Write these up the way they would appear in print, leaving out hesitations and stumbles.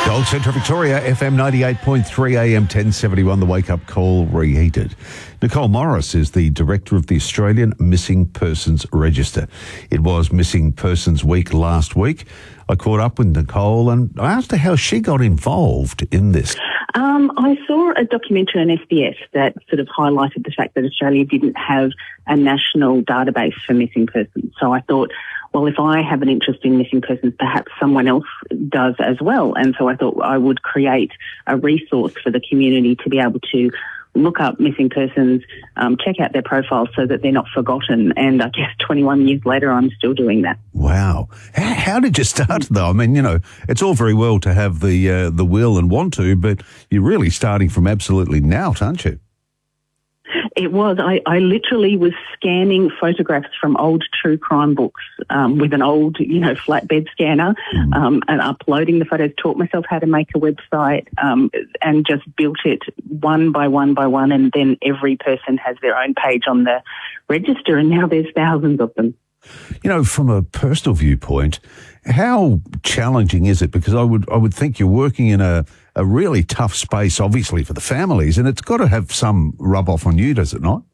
Gold Centre Victoria, FM 98.3 AM 1071, the wake-up call reheated. Nicole Morris is the Director of the Australian Missing Persons Register. It was Missing Persons Week last week. I caught up with Nicole and I asked her how she got involved in this. I saw a documentary on SBS that sort of highlighted the fact that Australia didn't have a national database for missing persons. So I thought, well, if I have an interest in missing persons, perhaps someone else does as well. And so I thought I would create a resource for the community to be able to look up missing persons, check out their profiles so that they're not forgotten. And I guess 21 years later, I'm still doing that. Wow. How did you start, though? I mean, you know, it's all very well to have the will and want to, but you're really starting from absolutely naught, aren't you? It was. I literally was scanning photographs from old true crime books with an old, flatbed scanner and uploading the photos, taught myself how to make a website and just built it one by one by one. And then every person has their own page on the register, and now there's thousands of them. You know, from a personal viewpoint, how challenging is it? Because I would think you're working in a really tough space, obviously, for the families, and it's got to have some rub off on you, does it not?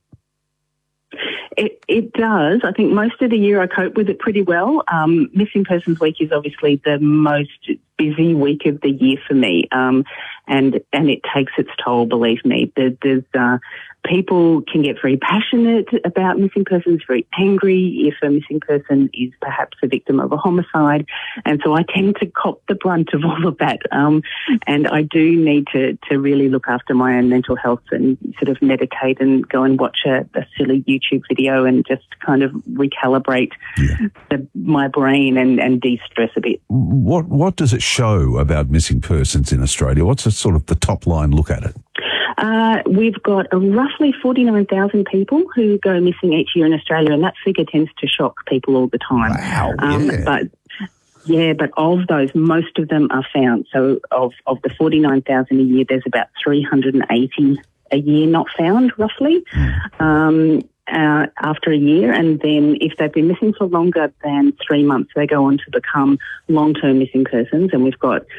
It does. I think most of the year I cope with it pretty well. Missing Persons Week is obviously the most busy week of the year for me, and it takes its toll, believe me. There's people can get very passionate about missing persons, very angry if a missing person is perhaps a victim of a homicide. And so I tend to cop the brunt of all of that. And I do need to really look after my own mental health and sort of meditate and go and watch a silly YouTube video and just kind of recalibrate my brain and de-stress a bit. What does it show about missing persons in Australia? What's the sort of the top line look at it? We've got roughly 49,000 people who go missing each year in Australia, and that figure tends to shock people all the time. Wow, But of those, most of them are found. So of the 49,000 a year, there's about 380 a year not found, roughly, after a year. And then if they've been missing for longer than 3 months, they go on to become long-term missing persons. And we've got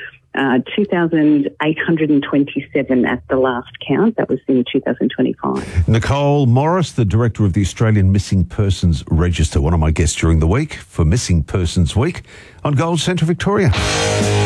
2,827 at the last count. That was in 2025. Nicole Morris, the Director of the Australian Missing Persons Register, one of my guests during the week for Missing Persons Week on Gold Centre Victoria.